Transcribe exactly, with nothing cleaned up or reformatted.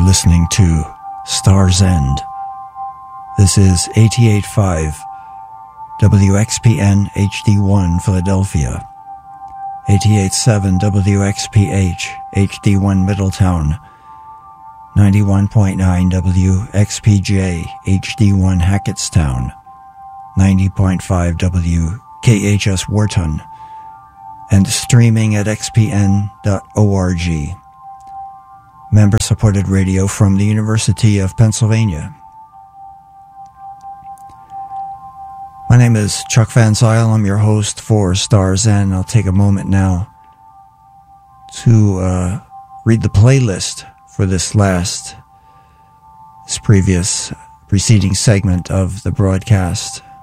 listening to Star's End. This is eighty-eight point five W X P N H D one Philadelphia, eighty-eight point seven W X P H H D one Middletown, ninety-one point nine W X P J H D one Hackettstown, ninety point five W K H S Wharton, and streaming at x p n dot org. Member-supported radio from the University of Pennsylvania. My name is Chuck Van Zyl. I'm your host for Star's End. I'll take a moment now to uh, read the playlist for this last, this previous, preceding segment of the broadcast.